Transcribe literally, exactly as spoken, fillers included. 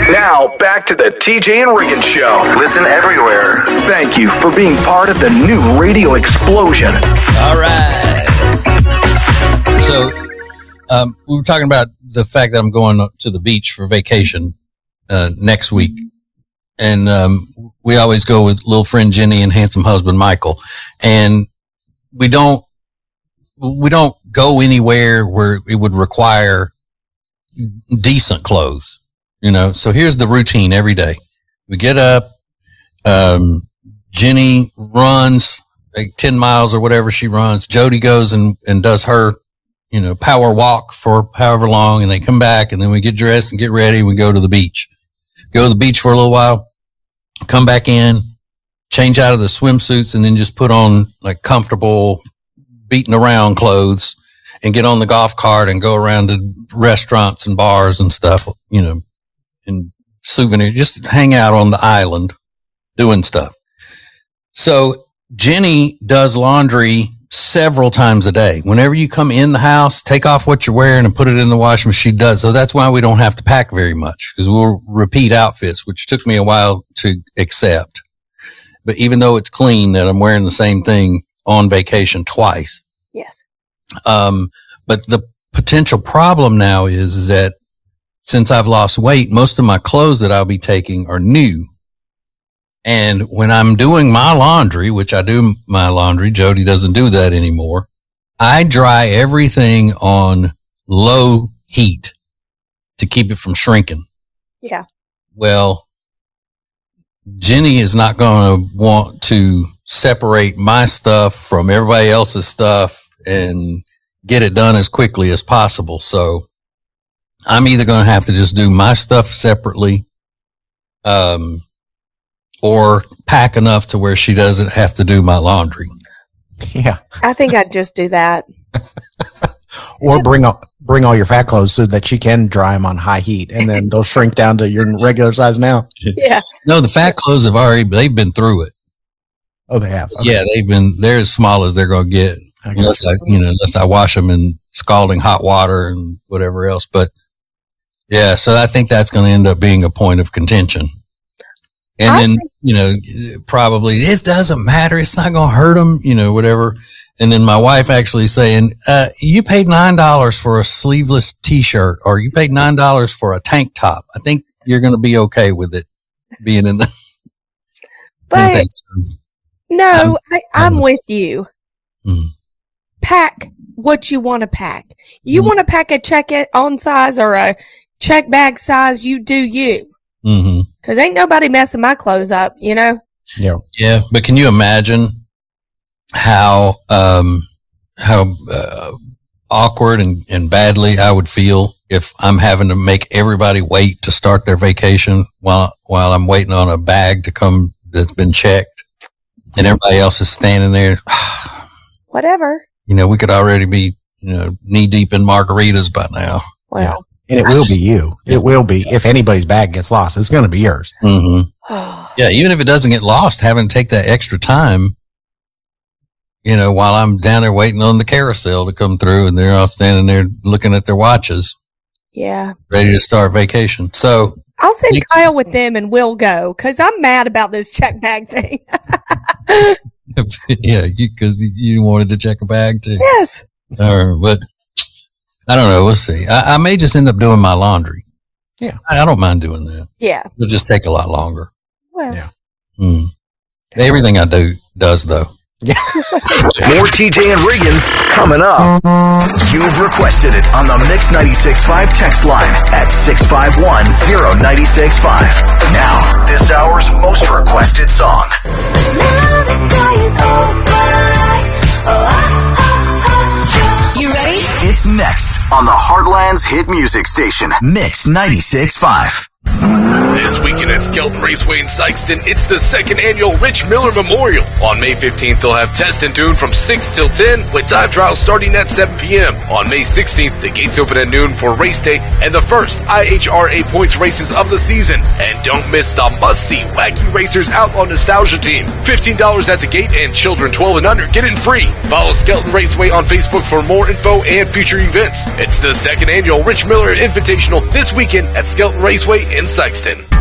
Now, back to the T J and Regan Show. Listen everywhere. Thank you for being part of the new radio explosion. All right. So, um, we were talking about the fact that I'm going to the beach for vacation uh, next week. And um, we always go with little friend Jenny and handsome husband Michael. And we don't we don't go anywhere where it would require decent clothes. You know, so here's the routine every day. We get up, um, Jenny runs like ten miles or whatever she runs. Jody goes and, and does her, you know, power walk for however long, and they come back, and then we get dressed and get ready. And we go to the beach, go to the beach for a little while, come back in, change out of the swimsuits, and then just put on like comfortable beating around clothes and get on the golf cart and go around to restaurants and bars and stuff, you know, and souvenir, just hang out on the island doing stuff. So Jenny does laundry several times a day. Whenever you come in the house, take off what you're wearing and put it in the washing machine. She does. So that's why we don't have to pack very much, because we'll repeat outfits, which took me a while to accept. But even though it's clean that I'm wearing the same thing on vacation twice. Yes. Um, but the potential problem now is that since I've lost weight, most of my clothes that I'll be taking are new. And when I'm doing my laundry, which I do my laundry, Jody doesn't do that anymore. I dry everything on low heat to keep it from shrinking. Yeah. Well, Jenny is not going to want to separate my stuff from everybody else's stuff and get it done as quickly as possible. So I'm either going to have to just do my stuff separately, um, or pack enough to where she doesn't have to do my laundry. Yeah. I think I'd just do that. Or bring all, bring all your fat clothes so that she can dry them on high heat, and then they'll shrink down to your regular size now. Yeah. No, the fat clothes have already, they've been through it. Oh, they have? Okay. Yeah, they've been, they're as small as they're going to get. I Unless I, you know, unless I wash them in scalding hot water and whatever else. But yeah, so I think that's going to end up being a point of contention. And I then, think- you know, probably it doesn't matter. It's not going to hurt them, you know, whatever. And then my wife actually saying, uh, you paid nine dollars for a sleeveless t-shirt, or you paid nine dollars for a tank top. I think you're going to be okay with it being in the, But in so. no, Um, I, I'm with you. Mm. Pack what you want to pack. You Mm. want to pack a check it on size or a check bag size, you do you. Mm-hmm. Cause ain't nobody messing my clothes up, you know? Yeah. Yeah, but can you imagine how um how uh, awkward and, and badly I would feel if I'm having to make everybody wait to start their vacation while while I'm waiting on a bag to come that's been checked, and everybody else is standing there. Whatever. You know, we could already be, you know, knee deep in margaritas by now. Well, Yeah. And it will be you. It will be. If anybody's bag gets lost, it's going to be yours. Mm-hmm. Yeah, even if it doesn't get lost, having to take that extra time, you know, while I'm down there waiting on the carousel to come through, and they're all standing there looking at their watches, yeah. ready to start vacation. So, I'll send You- Kyle with them and we'll go because I'm mad about this check bag thing. yeah, because you, you wanted to check a bag too. Yes. Uh, but I don't know. We'll see. I, I may just end up doing my laundry. Yeah. I, I don't mind doing that. Yeah. It'll just take a lot longer. Well, Yeah. Mm. Everything I do does, though. More T J and Regan's coming up. You've requested it on the Mix ninety-six point five text line at six five one zero nine six five. Now, this hour's most requested song. Now the sky is open. Oh, ah, ah, ah. You ready? It's next on the Heartland's hit music station, Mix ninety-six point five. This weekend at Skelton Raceway in Sykeston, it's the second annual Rich Miller Memorial. On May fifteenth, they'll have Test and Tune from six till ten, with time trials starting at seven p.m. On May sixteenth, the gates open at noon for race day and the first I H R A points races of the season. And don't miss the must-see Wacky Racers Outlaw Nostalgia Team. fifteen dollars at the gate, and children twelve and under get in free. Follow Skelton Raceway on Facebook for more info and future events. It's the second annual Rich Miller Invitational this weekend at Skelton Raceway in Sykeston.